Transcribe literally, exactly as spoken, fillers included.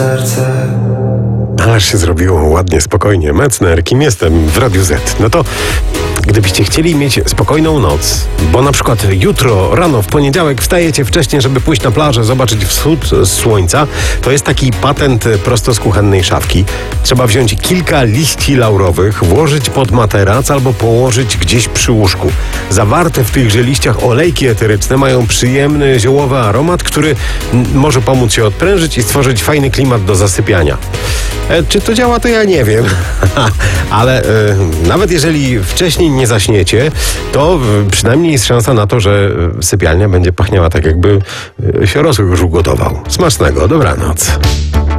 Aż się zrobiło ładnie, spokojnie. Metzner, kim jestem w Radiu Z? No to gdybyście chcieli mieć spokojną noc, bo na przykład jutro rano w poniedziałek wstajecie wcześniej, żeby pójść na plażę, zobaczyć wschód słońca, to jest taki patent prosto z kuchennej szafki. Trzeba wziąć kilka liści laurowych, włożyć pod materac albo położyć gdzieś przy łóżku. Zawarte w tychże liściach olejki eteryczne mają przyjemny, ziołowy aromat, który m- może pomóc się odprężyć i stworzyć fajny klimat do zasypiania. E, czy to działa, to ja nie wiem. Ale e, nawet jeżeli wcześniej nie zaśniecie, to e, przynajmniej jest szansa na to, że sypialnia będzie pachniała tak, jakby e, się rosół już ugotował. Smacznego, dobranoc.